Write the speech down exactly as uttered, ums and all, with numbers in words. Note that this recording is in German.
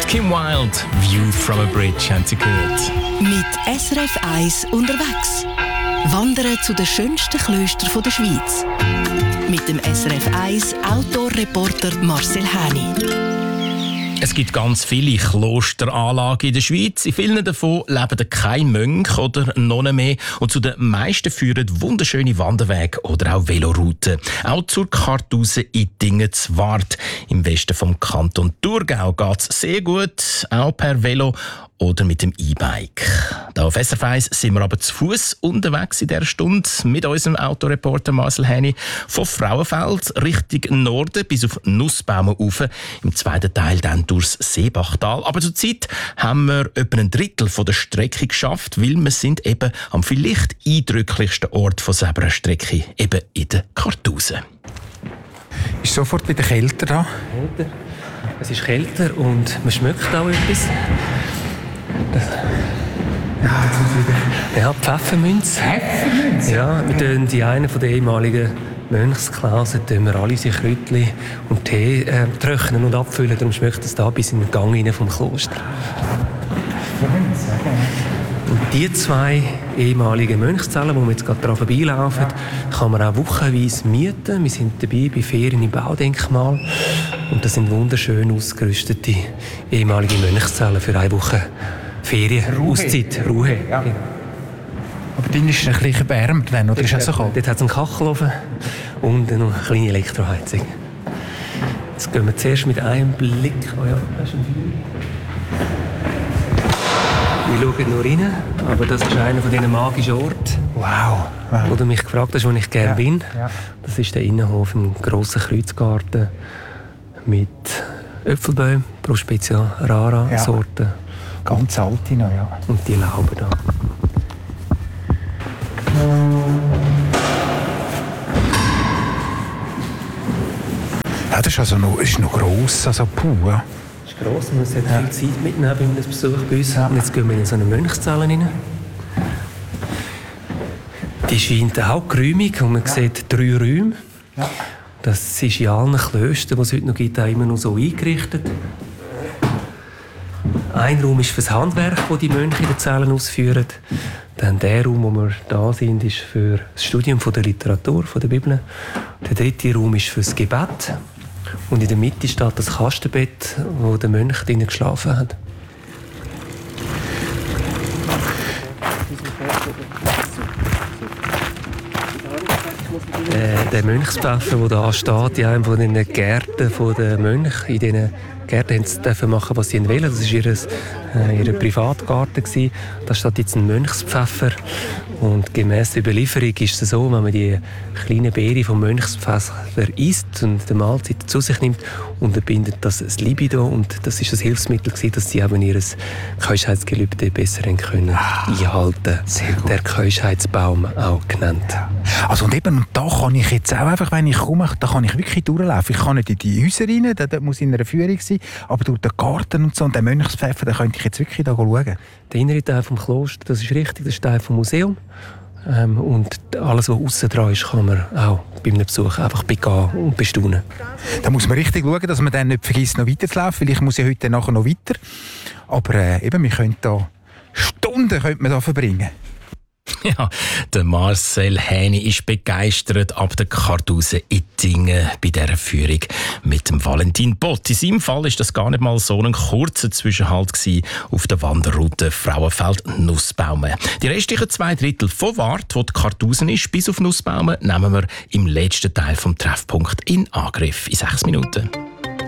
Kim Wilde, View from a Bridge, haben Sie gehört. Mit S R F eins unterwegs. Wandern zu den schönsten Klöstern der Schweiz. Mit dem S R F eins Outdoor-Reporter Marcel Häni. Es gibt ganz viele Klosteranlagen in der Schweiz. In vielen davon leben keine Mönche oder Nonnen mehr. Und zu den meisten führen wunderschöne Wanderwege oder auch Velorouten. Auch zur Kartuse Ittingen-Zwart. Im Westen vom Kanton Thurgau geht es sehr gut, auch per Velo oder mit dem E-Bike. Da auf S R F eins sind wir aber zu Fuß unterwegs in dieser Stunde mit unserem Autoreporter Marcel Häni von Frauenfeld Richtung Norden bis auf Nussbaumen rauf. Im zweiten Teil dann durchs Seebachtal. Aber zurzeit haben wir etwa ein Drittel von der Strecke geschafft, weil wir sind eben am vielleicht eindrücklichsten Ort von dieser Strecke, eben in der Kartuse. Ist sofort wieder kälter da? Kälter. Es ist kälter und man schmeckt auch etwas. Das Ja, jetzt muss wieder. Ja, Pfefferminz. Pfefferminz? Ja, wir tun die einen von den ehemaligen Mönchsklasen tun wir alle sich Kräutchen und Tee äh, trocknen und abfüllen. Darum schmeckt es da bis in den Gang rein vom Kloster. Pfefferminz, ja, genau. Und die zwei ehemaligen Mönchszellen, wo wir jetzt gerade daran vorbeilaufen, kann man auch wochenweise mieten. Wir sind dabei bei Ferien im Baudenkmal. Und das sind wunderschön ausgerüstete ehemalige Mönchszellen für eine Woche Ferien, Ruhe. Auszeit, Ruhe. Ja. Aber dann ist es ein bisschen wärmer, dann, oder ist es so kalt? Dort hat es einen Kachelofen und eine kleine Elektroheizung. Jetzt gehen wir zuerst mit einem Blick. Oh ja, da ist ein Feuer. Wir schauen nur rein, aber das ist einer von diesen magischen Orten, Wow. wow. wo du mich gefragt hast, wo ich gerne Ja, bin. ja. Das ist der Innenhof im grossen Kreuzgarten mit Äpfelbäumen, Pro Specia Rara Ja. Sorten Ganz alte noch, ja. und die Lauben da. Ja, das ist also noch, ist noch gross, also puh. Ja. Das ist gross, man sollte viel Zeit mitnehmen bei einem Besuch bei uns. Und jetzt gehen wir in so eine Mönchszelle rein. Die scheint auch geräumig und man sieht drei Räume. Ja. Das ist in allen Klöstern, die es heute noch gibt, auch immer noch so eingerichtet. Ein Raum ist für das Handwerk, das die Mönche in den Zellen ausführen. Dann der Raum, wo wir da sind, ist für das Studium von der Literatur, von der Bibel. Der dritte Raum ist für das Gebet. Und in der Mitte steht das Kastenbett, wo der Mönch drinnen geschlafen hat. Äh, der Mönchspfeffer, der da steht, in einem von den Gärten der Mönche, in diesen Gärten dürfen sie machen, was sie wollen. Das war ihr, äh, ihr Privatgarten. Da steht jetzt ein Mönchspfeffer. Und gemäss der Überlieferung ist es so, wenn man die kleinen Beere vom Mönchspfeffer isst und die Mahlzeit zu sich nimmt, unterbindet das das Libido. Und das ist das Hilfsmittel gewesen, dass sie eben ihr Keuschheitsgelübde besser können einhalten. Sehr gut. Der Keuschheitsbaum auch genannt. Also und eben, und da kann ich jetzt auch einfach, wenn ich komme, da kann ich wirklich durchlaufen. Ich kann nicht in die Häuser rein, da, da muss in einer Führung sein, aber durch den Garten und so, und den Mönchspfeffer, da könnte ich jetzt wirklich da schauen. Der innere Teil vom Kloster, das ist richtig, das ist Teil vom Museum. Ähm, und alles, was aussen dran ist, kann man auch bei einem Besuch einfach begehen und bestaunen. Da muss man richtig schauen, dass man dann nicht vergisst, noch weiterzulaufen, weil ich muss ja heute nachher noch weiter. Aber äh, eben, wir können da Stunden könnte man da verbringen. Ja, der Marcel Häni ist begeistert ab der Kartuse Ittingen bei dieser Führung mit dem Valentin Bott. In seinem Fall war das gar nicht mal so ein kurzer Zwischenhalt auf der Wanderroute Frauenfeld-Nussbaumen. Die restlichen zwei Drittel von Wart, wo die Kartuse ist, bis auf Nussbaumen, nehmen wir im letzten Teil vom Treffpunkt in Angriff in sechs Minuten.